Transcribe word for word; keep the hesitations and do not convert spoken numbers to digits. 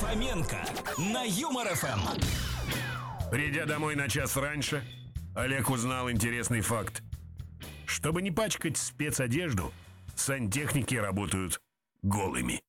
Фоменко на Юмор эф эм. Придя домой на час раньше, Олег узнал интересный факт. Чтобы не пачкать спецодежду, сантехники работают голыми.